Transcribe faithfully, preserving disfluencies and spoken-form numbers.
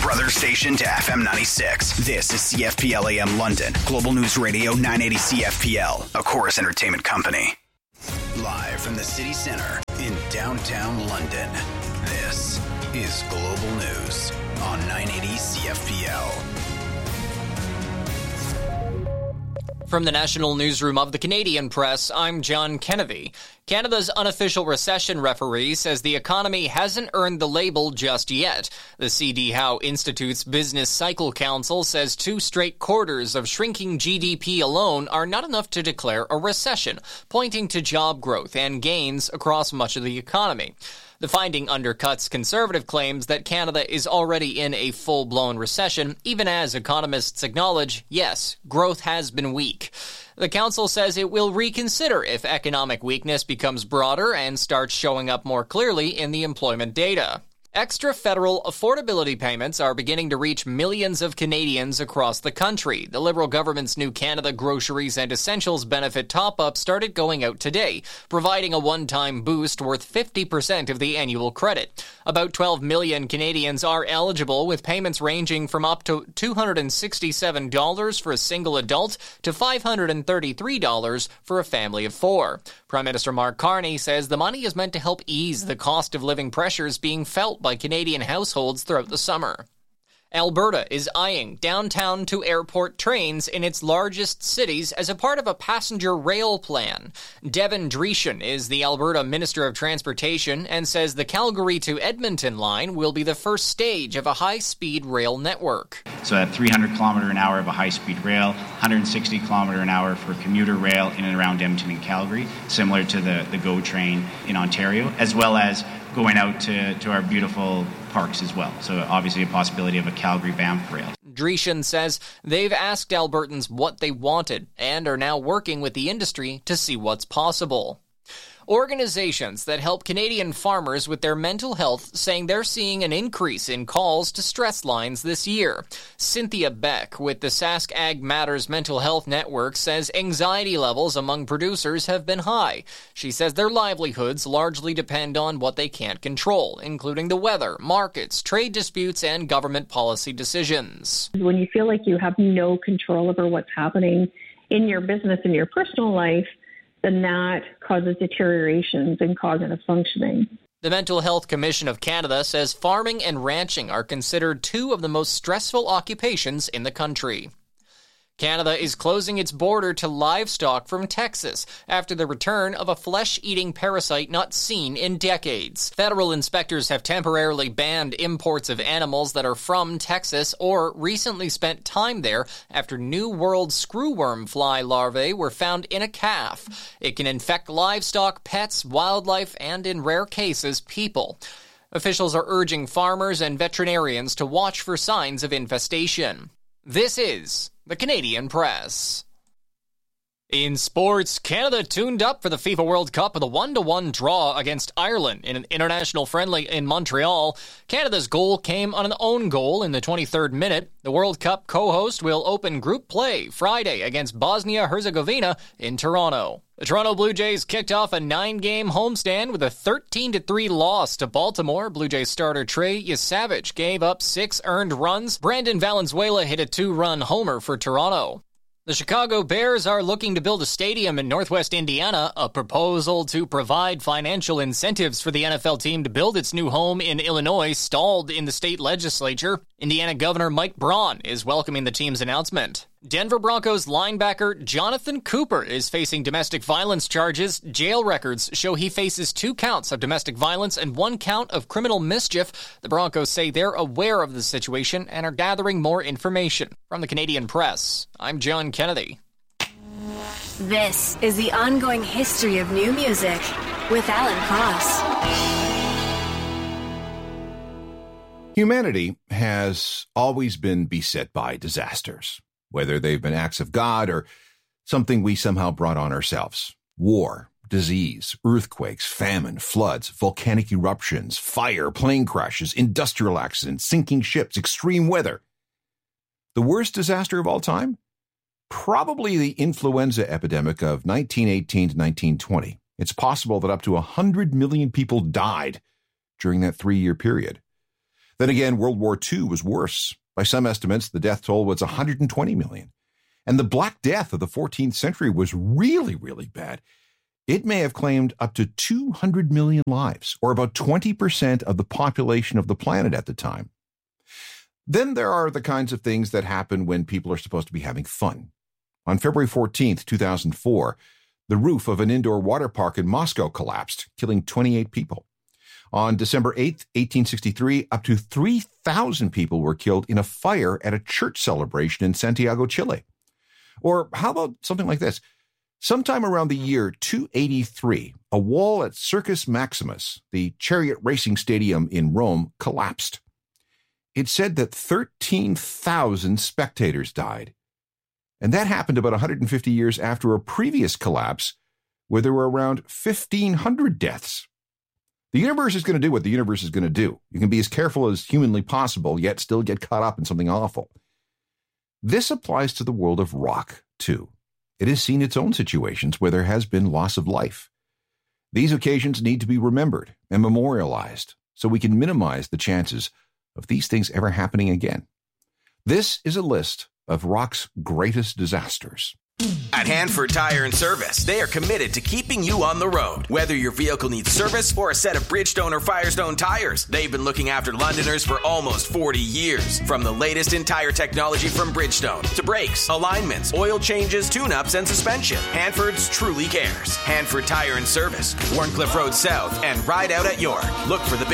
brother station to F M ninety-six. This is C F P L A M London, Global News Radio nine eighty C F P L, a Chorus Entertainment company. Live from the city centre in downtown London, this is Global News on nine eighty C F P L. From the National Newsroom of the Canadian Press, I'm John Kennedy. Canada's unofficial recession referee says the economy hasn't earned the label just yet. The C D Howe Institute's Business Cycle Council says two straight quarters of shrinking G D P alone are not enough to declare a recession, pointing to job growth and gains across much of the economy. The finding undercuts conservative claims that Canada is already in a full-blown recession, even as economists acknowledge, yes, growth has been weak. The council says it will reconsider if economic weakness becomes broader and starts showing up more clearly in the employment data. Extra federal affordability payments are beginning to reach millions of Canadians across the country. The Liberal government's new Canada Groceries and Essentials benefit top-up started going out today, providing a one-time boost worth fifty percent of the annual credit. About twelve million Canadians are eligible, with payments ranging from up to two hundred sixty-seven dollars for a single adult to five hundred thirty-three dollars for a family of four. Prime Minister Mark Carney says the money is meant to help ease the cost of living pressures being felt by Canadian households throughout the summer. Alberta is eyeing downtown to airport trains in its largest cities as a part of a passenger rail plan. Devin Dreeshen is the Alberta Minister of Transportation and says the Calgary to Edmonton line will be the first stage of a high-speed rail network. So at three hundred kilometer an hour of a high-speed rail, one hundred sixty kilometer an hour for commuter rail in and around Edmonton and Calgary, similar to the, the GO train in Ontario, as well as going out to, to our beautiful parks as well. So obviously a possibility of a Calgary-Banff rail. Dreeshen says they've asked Albertans what they wanted and are now working with the industry to see what's possible. Organizations that help Canadian farmers with their mental health saying they're seeing an increase in calls to stress lines this year. Cynthia Beck with the Sask Ag Matters Mental Health Network says anxiety levels among producers have been high. She says their livelihoods largely depend on what they can't control, including the weather, markets, trade disputes, and government policy decisions. When you feel like you have no control over what's happening in your business and your personal life, then that causes deteriorations in cognitive functioning. The Mental Health Commission of Canada says farming and ranching are considered two of the most stressful occupations in the country. Canada is closing its border to livestock from Texas after the return of a flesh-eating parasite not seen in decades. Federal inspectors have temporarily banned imports of animals that are from Texas or recently spent time there after New World screwworm fly larvae were found in a calf. It can infect livestock, pets, wildlife, and in rare cases, people. Officials are urging farmers and veterinarians to watch for signs of infestation. This is the Canadian Press. In sports, Canada tuned up for the FIFA World Cup with a one to one draw against Ireland in an international friendly in Montreal. Canada's goal came on an own goal in the twenty-third minute. The World Cup co-host will open group play Friday against Bosnia-Herzegovina in Toronto. The Toronto Blue Jays kicked off a nine-game homestand with a thirteen to three loss to Baltimore. Blue Jays starter Trey Yesavage gave up six earned runs. Brandon Valenzuela hit a two-run homer for Toronto. The Chicago Bears are looking to build a stadium in northwest Indiana. A proposal to provide financial incentives for the N F L team to build its new home in Illinois stalled in the state legislature. Indiana Governor Mike Braun is welcoming the team's announcement. Denver Broncos linebacker Jonathan Cooper is facing domestic violence charges. Jail records show he faces two counts of domestic violence and one count of criminal mischief. The Broncos say they're aware of the situation and are gathering more information. From the Canadian Press, I'm John Kennedy. This is the ongoing history of new music with Alan Cross. Humanity has always been beset by disasters, whether they've been acts of God or something we somehow brought on ourselves. War, disease, earthquakes, famine, floods, volcanic eruptions, fire, plane crashes, industrial accidents, sinking ships, extreme weather. The worst disaster of all time? Probably the influenza epidemic of nineteen eighteen to nineteen twenty. It's possible that up to one hundred million people died during that three-year period. Then again, World War Two was worse. By some estimates, the death toll was one hundred twenty million. And the Black Death of the fourteenth century was really, really bad. It may have claimed up to two hundred million lives, or about twenty percent of the population of the planet at the time. Then there are the kinds of things that happen when people are supposed to be having fun. On February fourteenth, two thousand four, the roof of an indoor water park in Moscow collapsed, killing twenty-eight people. On December eighth, eighteen sixty-three, up to three thousand people were killed in a fire at a church celebration in Santiago, Chile. Or how about something like this? Sometime around the year two eighty-three, a wall at Circus Maximus, the chariot racing stadium in Rome, collapsed. It said that thirteen thousand spectators died. And that happened about one hundred fifty years after a previous collapse where there were around fifteen hundred deaths. The universe is going to do what the universe is going to do. You can be as careful as humanly possible, yet still get caught up in something awful. This applies to the world of rock, too. It has seen its own situations where there has been loss of life. These occasions need to be remembered and memorialized so we can minimize the chances of these things ever happening again. This is a list of rock's greatest disasters. At Hanford Tire and Service, they are committed to keeping you on the road. Whether your vehicle needs service or a set of Bridgestone or Firestone tires, they've been looking after Londoners for almost forty years. From the latest in tire technology from Bridgestone to brakes, alignments, oil changes, tune-ups, and suspension, Hanford's truly cares. Hanford Tire and Service, Warncliffe Road South, and Ride Out at York. Look for the